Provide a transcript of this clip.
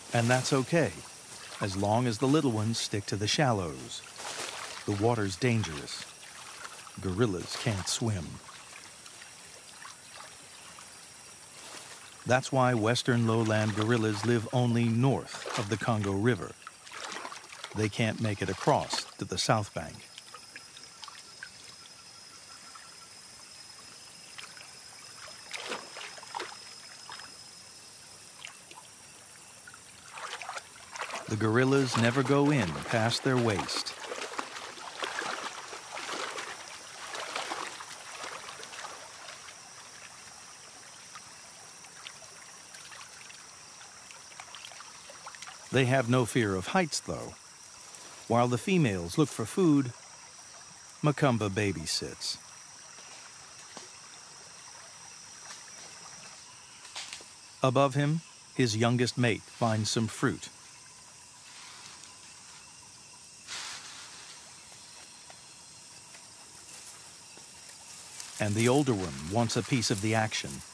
And that's okay, as long as the little ones stick to the shallows. The water's dangerous. Gorillas can't swim. That's why western lowland gorillas live only north of the Congo River. They can't make it across to the south bank. The gorillas never go in past their waist. They have no fear of heights, though. While the females look for food, Makamba babysits. Above him, his youngest mate finds some fruit. And the older one wants a piece of the action.